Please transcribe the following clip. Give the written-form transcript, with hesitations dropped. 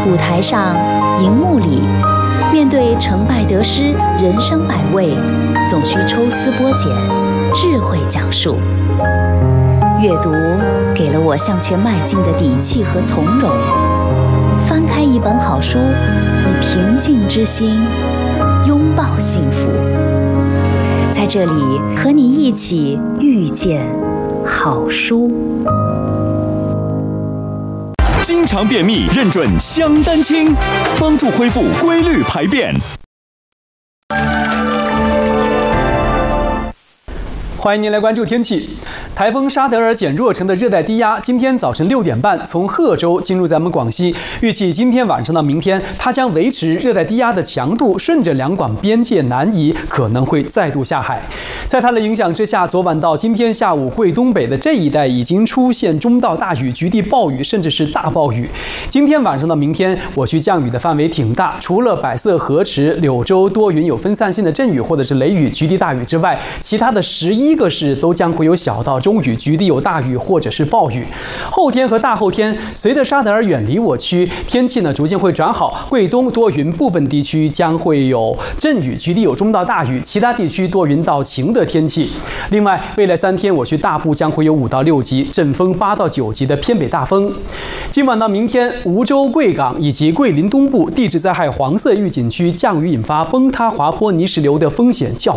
舞台上，荧幕里，面对成败得失、人生百味，总需抽丝剥茧，智慧讲述。阅读给了我向前迈进的底气和从容。翻开一本好书，以平静之心拥抱幸福。在这里和你一起遇见好书。 经常便秘，认准香丹清，帮助恢复规律排便。 欢迎您来关注天气。台风沙德尔减弱成的热带低压，今天早晨6点半从贺州进入咱们广西，预计今天晚上到明天，它将维持热带低压的强度，顺着两广边界南移，可能会再度下海。在它的影响之下，昨晚到今天下午，贵东北的这一带已经出现中到大雨、局地暴雨，甚至是大暴雨。今天晚上到明天，我区降雨的范围挺大，除了百色、河池、柳州多云有分散性的阵雨或者是雷雨、局地大雨之外，其他的11个市都将会有小到中雨，局地有大雨或者是暴雨。后天和大后天，随着沙德尔远离我区，天气逐渐会转好。贵东多云，部分地区将会有阵雨，局地有中到大雨，其他地区多云到晴的天气。另外，未来3天，我区大部将会有5到6级，阵风8到9级的偏北大风。今晚到明天，梧州、贵港以及桂林东部地质灾害黄色预警区降雨引发崩塌滑坡泥石流的风险较